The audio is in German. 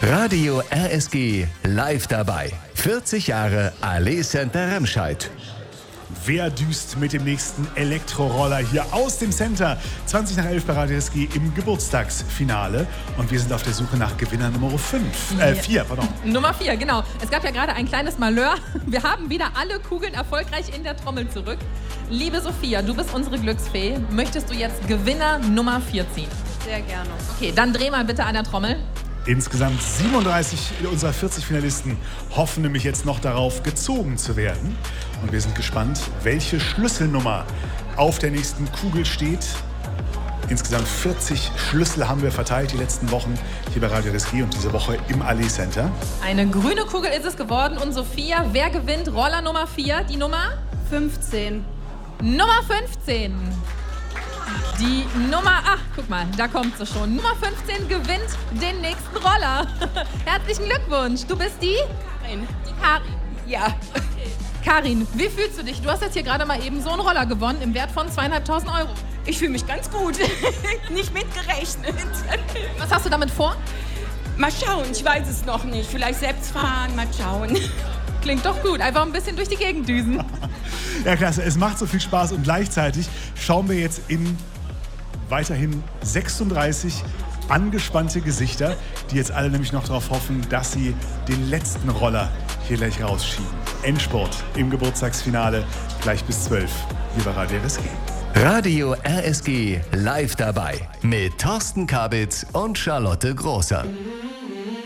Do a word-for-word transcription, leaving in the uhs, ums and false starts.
Radio R S G live dabei. vierzig Jahre Allee Center Remscheid. Wer düst mit dem nächsten Elektroroller hier aus dem Center? zwanzig nach elf bei Radio R S G im Geburtstagsfinale. Und wir sind auf der Suche nach Gewinner Nummer fünf. Äh, vier, pardon. Nummer vier, genau. Es gab ja gerade ein kleines Malheur. Wir haben wieder alle Kugeln erfolgreich in der Trommel zurück. Liebe Sophia, du bist unsere Glücksfee. Möchtest du jetzt Gewinner Nummer vier ziehen? Sehr gerne. Okay, dann dreh mal bitte an der Trommel. Insgesamt siebenunddreißig unserer vierzig Finalisten hoffen nämlich jetzt noch darauf, gezogen zu werden. Und wir sind gespannt, welche Schlüsselnummer auf der nächsten Kugel steht. Insgesamt vierzig Schlüssel haben wir verteilt die letzten Wochen hier bei Radio R S G und diese Woche im Allee Center. Eine grüne Kugel ist es geworden. Und Sophia, wer gewinnt Roller Nummer vier? Die Nummer? fünfzehn. Nummer fünfzehn. Die Nummer, ach, guck mal, da kommt sie schon. Nummer fünfzehn gewinnt den nächsten Roller. Herzlichen Glückwunsch. Du bist die? Karin. Die Karin. Ja. Karin, wie fühlst du dich? Du hast jetzt hier gerade mal eben so einen Roller gewonnen im Wert von zweieinhalbtausend Euro. Ich fühle mich ganz gut. Nicht mitgerechnet. Was hast du damit vor? Mal schauen, ich weiß es noch nicht. Vielleicht selbst fahren, mal schauen. Klingt doch gut. Einfach ein bisschen durch die Gegend düsen. Ja, klasse. Es macht so viel Spaß und gleichzeitig schauen wir jetzt in weiterhin sechsunddreißig angespannte Gesichter, die jetzt alle nämlich noch darauf hoffen, dass sie den letzten Roller hier gleich rausschieben. Endspurt im Geburtstagsfinale gleich bis zwölf hier bei Radio R S G. Radio R S G live dabei mit Thorsten Kabitz und Charlotte Großer.